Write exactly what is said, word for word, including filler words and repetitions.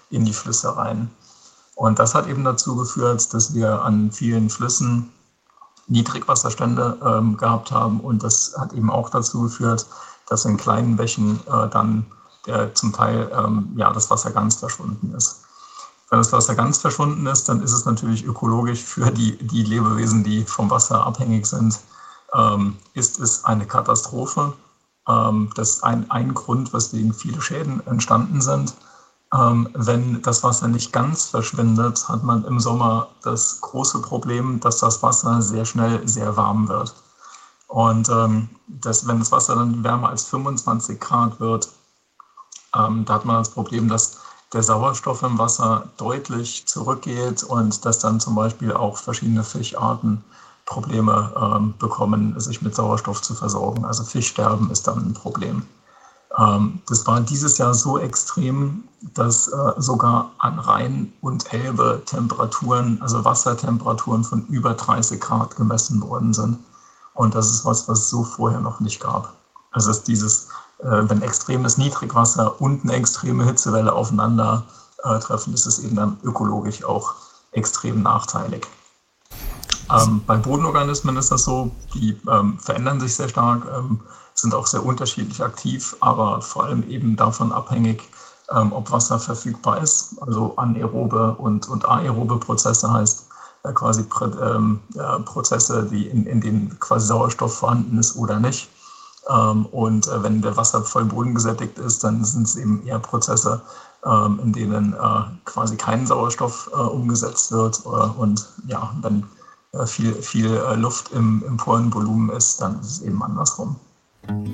in die Flüsse rein. Und das hat eben dazu geführt, dass wir an vielen Flüssen Niedrigwasserstände ähm, gehabt haben. Und das hat eben auch dazu geführt, dass in kleinen Bächen äh, dann der, zum Teil ähm, ja, das Wasser ganz verschwunden ist. Wenn das Wasser ganz verschwunden ist, dann ist es natürlich ökologisch für die, die Lebewesen, die vom Wasser abhängig sind, ähm, ist es eine Katastrophe. Ähm, das ist ein, ein Grund, weswegen viele Schäden entstanden sind. Ähm, wenn das Wasser nicht ganz verschwindet, hat man im Sommer das große Problem, dass das Wasser sehr schnell sehr warm wird. Und ähm, das, wenn das Wasser dann wärmer als fünfundzwanzig Grad wird, ähm, da hat man das Problem, dass der Sauerstoff im Wasser deutlich zurückgeht und dass dann zum Beispiel auch verschiedene Fischarten Probleme ähm, bekommen, sich mit Sauerstoff zu versorgen. Also Fischsterben ist dann ein Problem. Ähm, das war dieses Jahr so extrem, dass äh, sogar an Rhein und Elbe Temperaturen, also Wassertemperaturen von über dreißig Grad gemessen worden sind. Und das ist was, was es so vorher noch nicht gab. Also ist dieses, äh, wenn extremes Niedrigwasser und eine extreme Hitzewelle aufeinander äh, treffen, ist es eben dann ökologisch auch extrem nachteilig. Ähm, bei Bodenorganismen ist das so, die ähm, verändern sich sehr stark, ähm, sind auch sehr unterschiedlich aktiv, aber vor allem eben davon abhängig, ähm, ob Wasser verfügbar ist. Also anaerobe und, und aerobe Prozesse heißt äh, quasi Prä, ähm, äh, Prozesse, die in, in denen quasi Sauerstoff vorhanden ist oder nicht. Ähm, und äh, wenn der Wasser voll bodengesättigt ist, dann sind es eben eher Prozesse, ähm, in denen äh, quasi kein Sauerstoff äh, umgesetzt wird. Äh, und ja, wenn äh, viel, viel äh, Luft im, im Porenvolumen ist, dann ist es eben andersrum.